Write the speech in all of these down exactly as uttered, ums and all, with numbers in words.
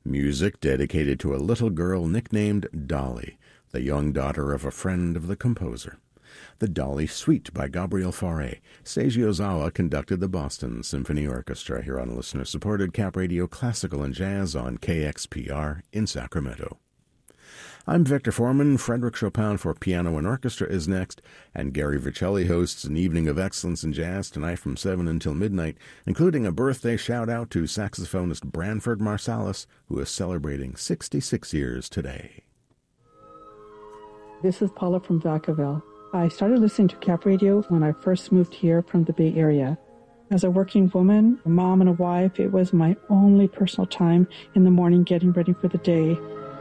Music dedicated to a little girl nicknamed Dolly, the young daughter of a friend of the composer. The Dolly Suite by Gabriel Fauré. Seiji Ozawa conducted the Boston Symphony Orchestra here on listener-supported Cap Radio Classical and Jazz on K X P R in Sacramento. I'm Victor Foreman. Frédéric Chopin for Piano and Orchestra is next, and Gary Vicelli hosts an evening of excellence in jazz tonight from seven until midnight, including a birthday shout-out to saxophonist Branford Marsalis, who is celebrating sixty-six years today. This is Paula from Vacaville. I started listening to Cap Radio when I first moved here from the Bay Area. As a working woman, a mom and a wife, it was my only personal time in the morning getting ready for the day.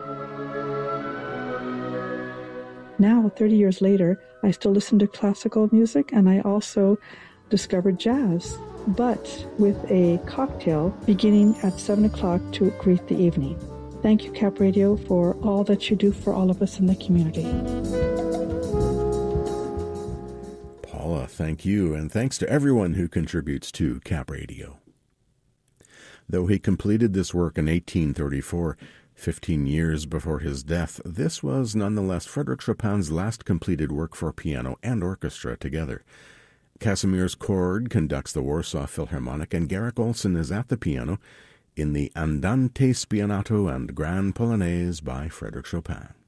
Now, thirty years later, I still listen to classical music, and I also discovered jazz, but with a cocktail beginning at seven o'clock to greet the evening. Thank you, Cap Radio, for all that you do for all of us in the community. Paula, thank you, and thanks to everyone who contributes to Cap Radio. Though he completed this work in eighteen thirty-four, Fifteen years before his death, this was nonetheless Frédéric Chopin's last completed work for piano and orchestra together. Casimirs Cord conducts the Warsaw Philharmonic, and Garrick Olson is at the piano in the Andante Spianato and Grand Polonaise by Frédéric Chopin.